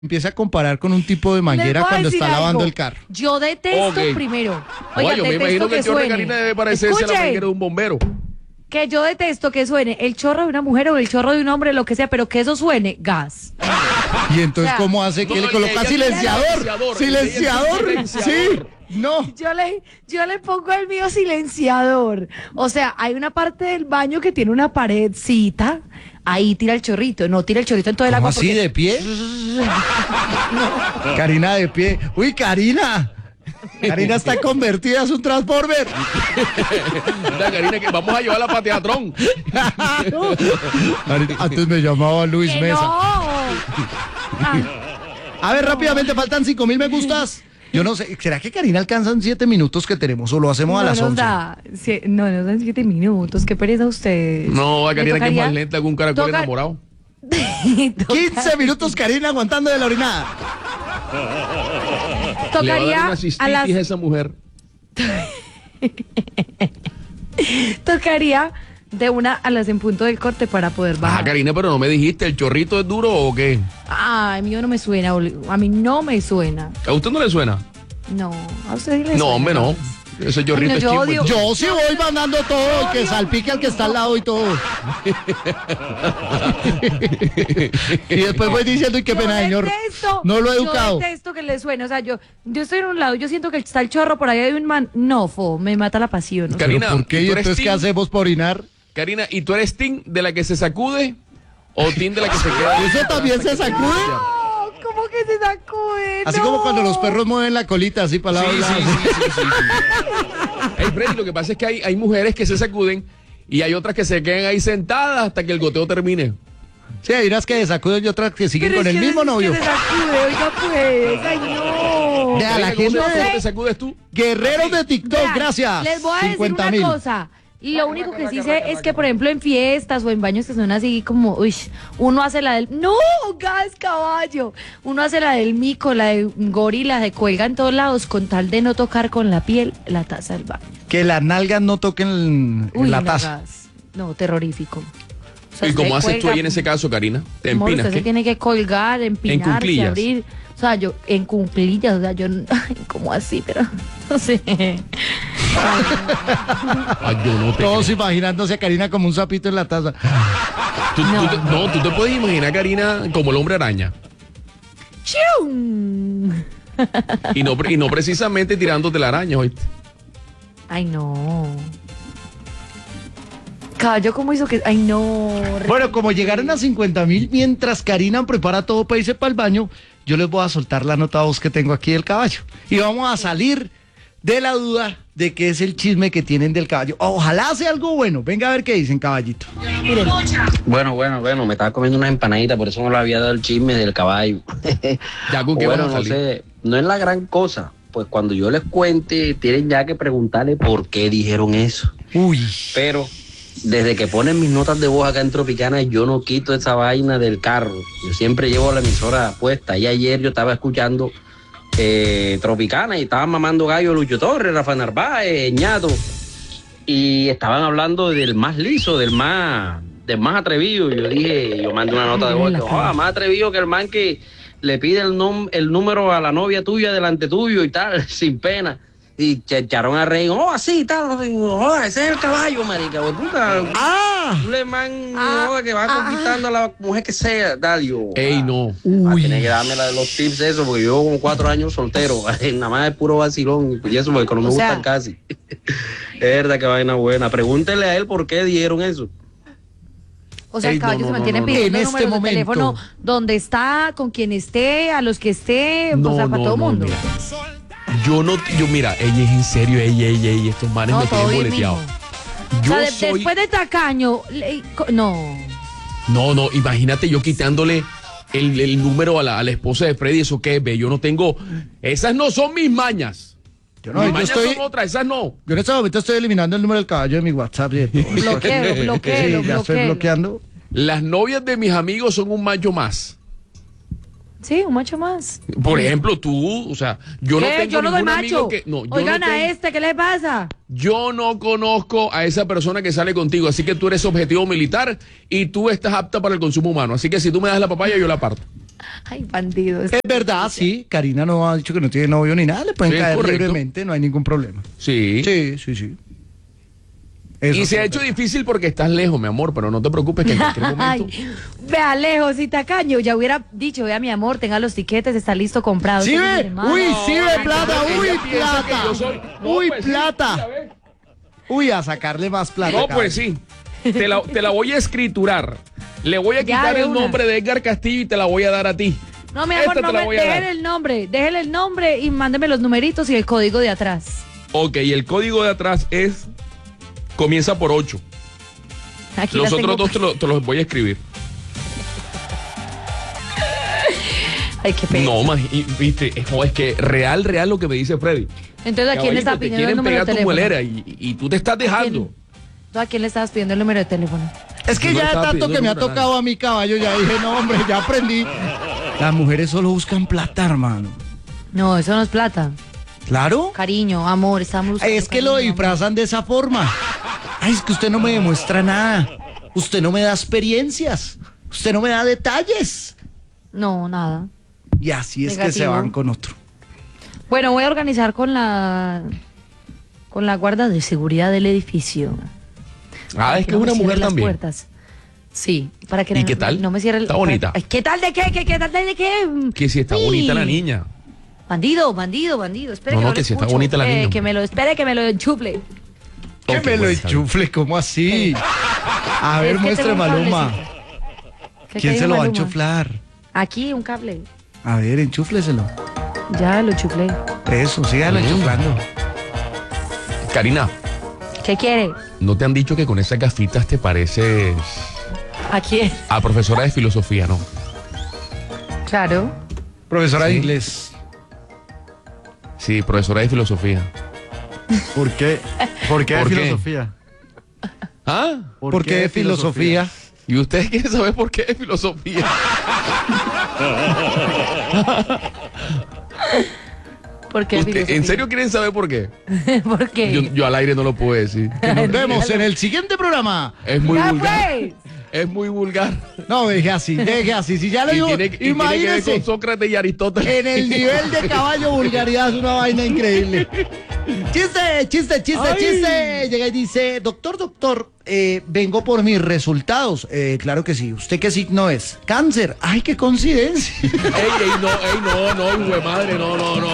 empieza a comparar con un tipo de manguera cuando está lavando el carro. Yo detesto Ok. primero. Oye, yo me imagino que el chorro de suene. Karina debe parecerse a la manguera de un bombero. Que yo detesto que suene el chorro de una mujer o el chorro de un hombre, lo que sea, pero que eso suene gas. Y entonces, O sea, ¿cómo hace? ¿Qué no, le coloca? ella- Silenciador. Silenciador. Sí. No. Yo le pongo el mío silenciador. O sea, hay una parte del baño que tiene una paredcita. Ahí tira el chorrito. No tira el chorrito en todo el ¿Cómo agua. así, porque- de pie? Karina de pie. Uy, Karina. Karina está convertida, es un transformer. Anda, Karina, que vamos a llevarla para Teatrón. Antes me llamaba Luis ¡Que Mesa. no! A ver, rápidamente, faltan 5,000 me gustas. Yo no sé, ¿será que Karina alcanza en 7 minutos que tenemos o lo hacemos a las 11? No nos dan 7 minutos. Qué pereza ustedes. No, a Karina, Me que es tocaría- más lenta que un caracol toca- enamorado. 15 minutos Karina aguantando de la orinada. Le va a dar Tocaría una a cistitis las a esa mujer. tocaría de 1 a las en punto del corte para poder Ah, bajar. Karina, pero no me dijiste, ¿el chorrito es duro o qué? Ay, a mí no me suena, a mí no me suena. ¿A usted no le suena? No, a usted sí le No, suena. hombre, no. Ese chorrito Ay, es no, yo chimbo. odio- Yo sí voy mandando todo, el que salpique al que está al lado y todo. Y después voy diciendo, y qué pena, señor. No lo he educado. Yo detesto que le suene. O sea, yo estoy en un lado, yo siento que está el chorro por ahí de un man. No, me mata la pasión. O sea, Karina, ¿Pero por qué? ¿y ¿Y tú eres entonces qué team? hacemos por orinar? Karina, ¿y tú eres team de la que se sacude o team de la que se queda? ¿Eso también se sacude? no, ¿cómo que se sacude? Así No. como cuando los perros mueven la colita así para Sí, la sí, sí. Hey, Freddy, lo que pasa es que hay mujeres que se sacuden y hay otras que se quedan ahí sentadas hasta que el goteo termine. Sí, hay unas que se sacuden y otras que siguen Pero con es el que mismo es novio. Que se sacude, oiga pues. Ay, no. Vea, la Karina, ¿cómo gente te sacudes tú? Guerreros de TikTok, Vean, gracias. Les voy a decir 50,000. una cosa. Lo único que sí sé es que, por ejemplo, en fiestas o en baños que son así como, uy, uno hace la del, no, gas caballo, uno hace la del mico, la de gorila, se cuelga en todos lados con tal de no tocar con la piel la taza del baño. Que las nalgas no toquen Uy, la no, taza. gas. No, terrorífico. O sea, ¿Y cómo usted haces tú cuelga- ahí en ese caso, Karina? ¿Te Amor, empinas? usted se ¿Qué? tiene que colgar, empinarse, cuclillas. abrir. O sea, yo, en cuclillas, o sea, yo, ay, ¿cómo así? Pero, no sé. Ay, yo no te Todos creo. imaginándose a Karina como un sapito en la taza. Tú te puedes imaginar a Karina como el hombre araña. ¡Chium! Y no precisamente tirándote la araña, ¿oíste? Ay, no. Caballo, ¿cómo hizo que...? Ay, no. Bueno, como llegaron a 50,000 mientras Karina prepara todo para irse para el baño, yo les voy a soltar la nota voz que tengo aquí del caballo. Y vamos a salir de la duda de qué es el chisme que tienen del caballo. Ojalá sea algo bueno. Venga a ver qué dicen, caballito. Bueno, me estaba comiendo unas empanaditas, por eso no le había dado el chisme del caballo. Ya con qué Bueno, vamos a no salir. sé, no es la gran cosa. Pues cuando yo les cuente, tienen ya que preguntarle por qué dijeron eso. Uy. Pero desde que ponen mis notas de voz acá en Tropicana, yo no quito esa vaina del carro. Yo siempre llevo la emisora puesta. Y ayer yo estaba escuchando Tropicana y estaban mamando gallo Lucho Torres, Rafa Narváez, Ñato. Y estaban hablando del más liso, del más atrevido. Yo dije, yo mandé una nota de voz, que, más atrevido que el man que le pide el número a la novia tuya delante tuyo y tal, sin pena. Y se echaron a reír, así, tal, ese es el caballo, marica, pues, puta. Le man, que va conquistando a la mujer que sea, tal, yo. Ey, no. Tiene que darme los tips de eso, porque yo con 4 años soltero, nada más es puro vacilón, y eso porque no me gustan casi. Es verdad que vaina buena. Pregúntele a él por qué dijeron eso. O sea, Ey, el caballo no, se no, mantiene no, no. pidiendo En este números de momento. teléfono donde está, con quien esté, a los que esté, o sea, para todo el mundo. mira. Mira, ella es en serio, ella, estos manes No, me todo tienen bien, boleteado. mijo. Yo O sea, soy... después de tacaño, no. No, imagínate yo quitándole el número a la esposa de Freddy, eso que es, ve, yo no tengo... Esas no son mis mañas. Yo Mis mañas son otras, esas no. Yo en este momento estoy eliminando el número del caballo de mi WhatsApp. Bloqueo. Sí, ya estoy bloqueando. Las novias de mis amigos son un macho más. Sí, un macho más. Por ejemplo, tú, o sea, yo no ¿Qué? tengo Yo no doy ningún amigo macho. que... No, yo Oigan no tengo- a este, ¿qué le pasa? Yo no conozco a esa persona que sale contigo, así que tú eres objetivo militar y tú estás apta para el consumo humano. Así que si tú me das la papaya, yo la parto. Ay, bandidos. Es verdad, sí. Karina no ha dicho que no tiene novio ni nada. Le pueden Sí, es caer correcto. libremente, no hay ningún problema. Sí. Sí. Eso Y se ha sí. hecho difícil porque estás lejos, mi amor, pero no te preocupes que en cualquier momento. Ay, vea, lejos y tacaño. Ya hubiera dicho, vea, mi amor, tenga los tiquetes, está listo comprado. Sí Este fin de ve, semana. uy, sí ve No, plata, ella uy, piensa que plata. yo soy- No, Uy, pues sí, plata. mira, ve. Uy, a sacarle más plata. No, cabrón. pues sí. Te la voy a escriturar. Le voy a Ya, quitar de el una. nombre de Edgar Castillo y te la voy a dar a ti. No, mi amor, Esta no te la me voy a dar. déjele el nombre y mándeme los numeritos y el código de atrás. Ok, y el código de atrás comienza por 8. Aquí Los las otros tengo. dos te los voy a escribir. Ay, qué pena. No, más, viste, es que real lo que me dice Freddy. Entonces, ¿a quién le está Caballito, te pidiendo el quieren número de pegar tu teléfono? muelera y tú te estás dejando. ¿A quién le estabas pidiendo el número de teléfono? Es que Yo no ya de estaba tanto pidiendo que me ha número a tocado a mi caballo, ya dije, no, hombre, ya aprendí. Las mujeres solo buscan plata, hermano. No, eso no es plata. ¿Claro? Cariño, amor, estamos buscando Es que lo cariño, disfrazan de esa forma. Ay, es que usted no me demuestra nada. Usted no me da experiencias. Usted no me da detalles. amor. No, nada. Y así es que se Negativo. van con otro. Bueno, voy a organizar con la guarda de seguridad del edificio. Ah, es que es no una me mujer cierren las también. puertas. Sí, para que ¿Y qué tal? no me cierre el... ¿Está bonita? Ay, ¿qué tal de qué? ¿Qué tal de qué? Que si está Uy. bonita la niña. Bandido. Espere No, que no, lo que si está escucho. bonita la niña. Que me lo enchufle. Que Ok, me lo pues, está bien. enchufle, ¿cómo así? A ver, Es que muestre, tengo un Maluma. cablecito. ¿Qué ¿Quién dijo se lo va a Maluma? enchuflar? Aquí, un cable. A ver, enchúfleselo. Ya lo chuflé. Eso, sígalo enchuflando. Karina, ¿Qué quiere? ¿no te han dicho que con esas gafitas te pareces Aquí. a profesora de filosofía, no? Claro. Profesora de Sí. inglés. Sí, profesora de filosofía. ¿Por qué? ¿Por qué ¿Por qué? filosofía? ¿Ah? ¿Por qué de filosofía? ¿Y ustedes quieren saber por qué de filosofía? ¿Por qué ¿En serio quieren saber por qué? ¿Por qué? Yo al aire no lo puedo decir. Nos vemos en el siguiente programa. Es muy ¡Ya, vulgar. pues! Es muy vulgar. No, deje así. Si ya lo Y digo, tiene que ver imagínese. con Sócrates y Aristóteles. En el nivel de caballo vulgaridad es una vaina increíble. Chiste. Llega y dice, doctor, vengo por mis resultados. Claro que sí. ¿Usted qué signo es? Cáncer. Ay, qué coincidencia. Ey, no, hijo de madre, no.